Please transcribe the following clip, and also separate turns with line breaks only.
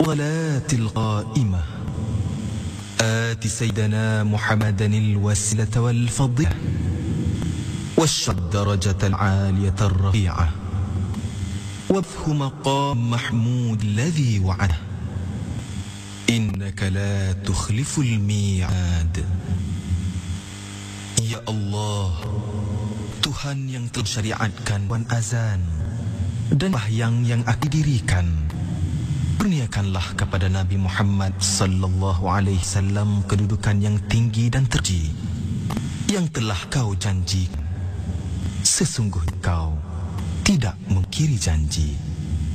الصلاة القائمة آت سيدنا محمدا الوسيلة والفضيلة والدرجة العالية الرفيعة وابثه مقام محمود الذي وعده إنك لا تخلف الميعاد. Ya Allah, Tuhan yang telah syariatkan wan azan dan sembahyang yang aku dirikan, kurniakanlah kepada Nabi Muhammad sallallahu alaihi wasallam kedudukan yang tinggi dan terpuji yang telah kau janjikan. Sesungguhnya kau tidak mengkiri janji.